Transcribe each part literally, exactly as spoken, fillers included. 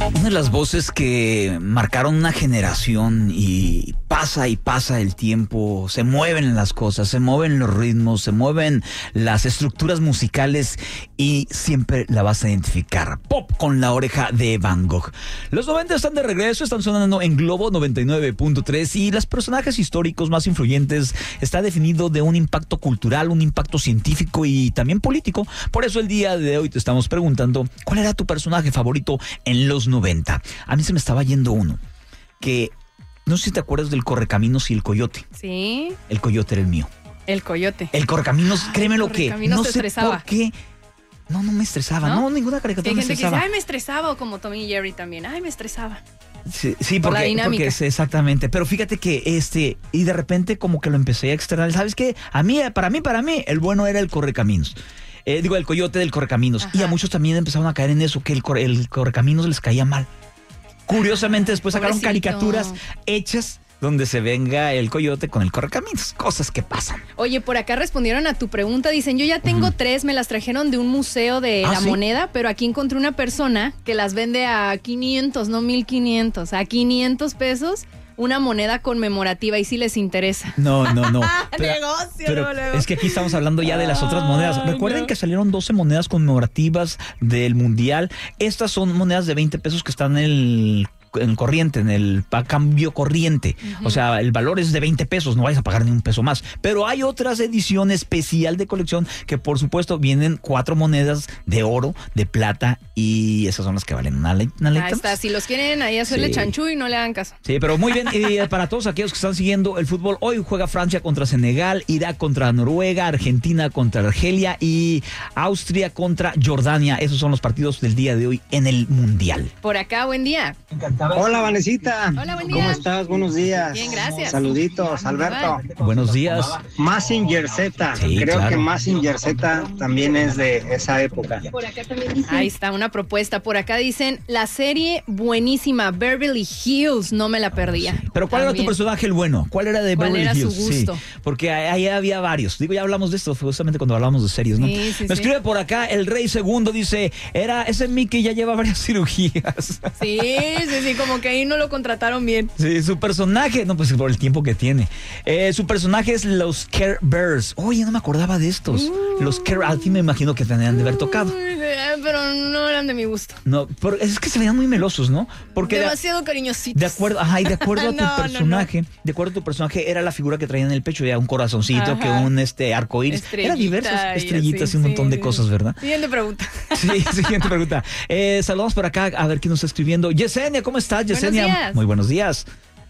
Una de las voces que marcaron una generación y pasa y pasa el tiempo, se mueven las cosas, se mueven los ritmos, se mueven las estructuras musicales y siempre la vas a identificar. Pop con la oreja de Van Gogh. Los noventa están de regreso, están sonando en Globo noventa y nueve punto tres y los personajes históricos más influyentes está definido de un impacto cultural, un impacto científico y también político. Por eso el día de hoy te estamos preguntando, ¿cuál era tu personaje favorito en los noventa? A mí se me estaba yendo uno, que no sé si te acuerdas del Correcaminos y el Coyote. Sí. El Coyote era el mío. El Coyote. El Correcaminos, Ay, créeme el lo que Correcaminos no te sé estresaba. por qué. No, no me estresaba. No, ¿No? ninguna caricatura Hay me gente que dice, estresaba. ay, me estresaba, o como Tommy y Jerry también. Ay, me estresaba. Sí, sí, Por la porque, dinámica. porque es exactamente. Pero fíjate que este, y de repente como que lo empecé a externar. ¿Sabes qué? A mí, para mí, para mí, el bueno era el Correcaminos. Eh, digo, el Coyote del Correcaminos. Ajá. Y a muchos también empezaron a caer en eso, que el, corre- el Correcaminos les caía mal. Curiosamente, después sacaron Pobrecito. caricaturas hechas donde se venga el Coyote con el Correcaminos. Cosas que pasan. Oye, por acá respondieron a tu pregunta. Dicen, yo ya tengo Ujú. tres, me las trajeron de un museo de ¿Ah, la sí? moneda, pero aquí encontré una persona que las vende a quinientos, no mil quinientos, a quinientos pesos, una moneda conmemorativa y si les interesa. No, no, no. Negocio, pero luego, luego. es que aquí estamos hablando ya de las otras monedas. Ay, Recuerden no. que salieron doce monedas conmemorativas del Mundial. Estas son monedas de veinte pesos que están en el en corriente, en el pa- cambio corriente. Uh-huh. O sea, el valor es de veinte pesos, no vais a pagar ni un peso más. Pero hay otras ediciones especial de colección que por supuesto vienen cuatro monedas de oro, de plata y esas son las que valen una, le- una Ahí letra. está, si los quieren ahí hacerle Sí. chanchú y no le hagan caso. Sí, pero muy bien. Y para todos aquellos que están siguiendo el fútbol, hoy juega Francia contra Senegal, Irak contra Noruega, Argentina contra Argelia y Austria contra Jordania. Esos son los partidos del día de hoy en el Mundial. Por acá, buen día. Hola, Vanesita. Hola, buen día. ¿Cómo estás? Buenos días. Bien, gracias. Saluditos, Alberto. Buenos días. Mazinger Z. Sí, Creo claro. que Mazinger Z también es de esa época. Ahí está una propuesta. Por acá dicen, la serie buenísima, Beverly Hills, no me la perdía. Pero ¿cuál También. era tu personaje el bueno? ¿Cuál era de ¿Cuál Beverly era su Hills? gusto? Sí, porque ahí había varios. Digo, ya hablamos de esto justamente cuando hablamos de series, ¿no? Sí, sí, Me sí. escribe por acá el Rey Segundo, dice, era ese Mickey ya lleva varias cirugías. Sí, sí, sí, como que ahí no lo contrataron bien. Sí, su personaje, no, pues por el tiempo que tiene. Eh, su personaje es los Care Bears. Oye, no me acordaba de estos. Uh. Los Care, al fin me imagino que tenían de haber tocado. Uy, pero no eran de mi gusto. No, pero es que se veían muy melosos, ¿no? Porque de, Demasiado cariñositos. de acuerdo, ajá, y de acuerdo a tu No, no, no. personaje, de acuerdo a tu personaje, era la figura que traía en el pecho, ya un corazoncito, Ajá. que un este arcoíris. Era diversos, Estrellita y estrellitas así, y un montón sí, de sí. cosas, ¿verdad? Siguiente pregunta. Sí, siguiente pregunta. Eh, saludamos por acá, a ver quién nos está escribiendo. Yesenia, ¿cómo estás, Yesenia? Buenos días. Muy buenos días.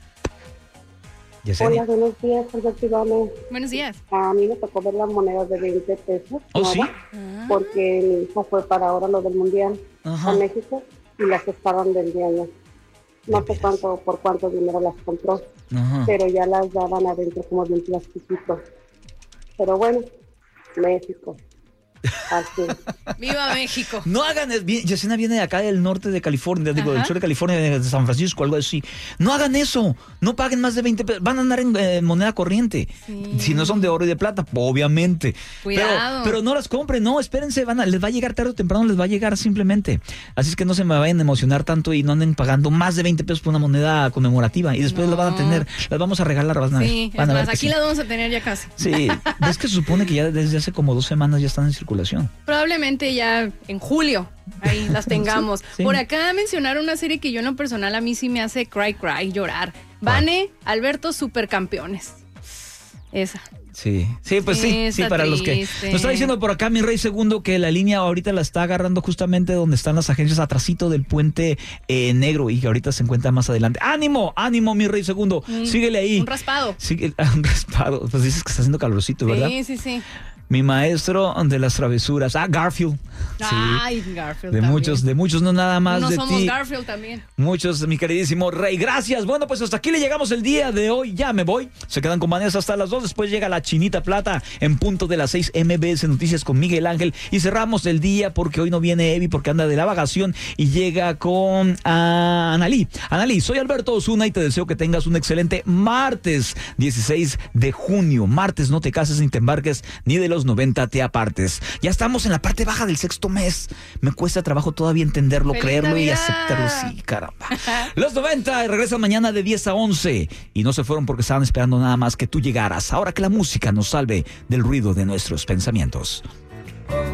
Yesenia. Hola, buenos días, Alberto Iván. Buenos días. A mí me tocó ver las monedas de veinte pesos. ¿Oh, nuevas, sí? Ah. Porque mi hijo fue para ahora lo del Mundial Ajá. a México y las estaban vendiendo. No sé cuánto, por cuánto dinero las compró, Ajá. pero ya las daban adentro como de un plastiquito. Pero bueno, México. Así. ¡Viva México! No hagan, es- vi- Yesenia viene de acá del norte de California, digo, del Ajá. sur de California, de San Francisco, algo así. No hagan eso, no paguen más de veinte pesos, van a andar en eh, moneda corriente. Sí. Si no son de oro y de plata, obviamente. Cuidado. Pero, pero no las compren, no, espérense, van a, les va a llegar tarde o temprano, les va a llegar simplemente. Así es que no se me vayan a emocionar tanto y no anden pagando más de veinte pesos por una moneda conmemorativa y después No. la van a tener, las vamos a regalar, van a ver. Sí, es van a ver más, que aquí sí. las vamos a tener ya casi. Sí, es que se supone que ya desde hace como dos semanas ya están en circulación. Probablemente ya en julio ahí las tengamos. Sí, sí. Por acá mencionaron una serie que yo en lo personal a mí sí me hace cry cry, llorar. Vane, Alberto, Supercampeones. Esa. Sí, sí, pues sí, sí, Está para los que... triste. Nos está diciendo por acá mi Rey Segundo que la línea ahorita la está agarrando justamente donde están las agencias, atrasito del puente eh, negro y que ahorita se encuentra más adelante. ¡Ánimo! ¡Ánimo, mi Rey Segundo! Un- Síguele ahí. Un raspado. Sigue, un raspado. Pues dices que está haciendo calorcito, ¿verdad? Sí, sí, sí. Mi maestro de las travesuras. Ah, Garfield. Sí. Ay, Garfield De también. muchos, de muchos, no nada más No de somos ti. Garfield también. Muchos, mi queridísimo Rey. Gracias. Bueno, pues hasta aquí le llegamos el día de hoy. Ya me voy. Se quedan con Vanessa hasta las dos. Después llega la Chinita Plata en punto de las seis M B S Noticias con Miguel Ángel. Y cerramos el día porque hoy no viene Evi porque anda de la vacación y llega con ah, Analí. Analí, soy Alberto Osuna y te deseo que tengas un excelente martes dieciséis de junio. Martes, no te cases ni te embarques ni de los los noventa te apartes. Ya estamos en la parte baja del sexto mes. Me cuesta trabajo todavía entenderlo, ¡Feliz creerlo Navidad! y aceptarlo. Sí, caramba. Los noventa regresan mañana de diez a once. Y no se fueron porque estaban esperando nada más que tú llegaras. Ahora que la música nos salve del ruido de nuestros pensamientos.